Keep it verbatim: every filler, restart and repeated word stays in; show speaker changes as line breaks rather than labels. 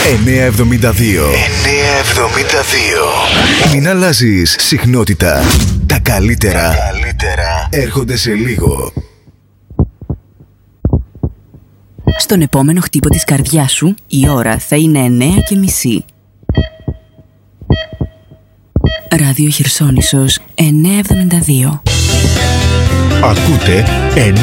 εννιακόσια εβδομήντα δύο. εννιακόσια εβδομήντα δύο. Μην αλλάζεις συχνότητα. Τα καλύτερα, Τα καλύτερα έρχονται σε λίγο.
Στον επόμενο χτύπο της καρδιάς σου η ώρα θα είναι εννέα και μισή. Ράδιο Χερσόνησος εννιακόσια εβδομήντα δύο.
Ακούτε εννιακόσια